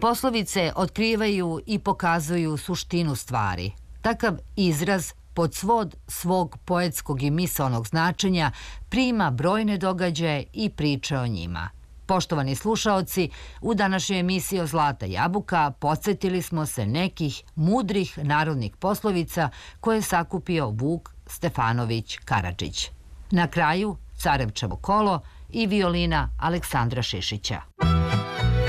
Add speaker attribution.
Speaker 1: Poslovice otkrivaju i pokazuju suštinu stvari. Takav izraz pod svod svog poetskog i misaonog značenja prima brojne događaje i priče o njima. Poštovani slušaoci, u današnjoj emisiji o Zlata jabuka podsjetili smo se nekih mudrih narodnih poslovica koje je sakupio Vuk Stefanović Karadžić. Na kraju Carevčevo kolo i violina Aleksandra Šišića.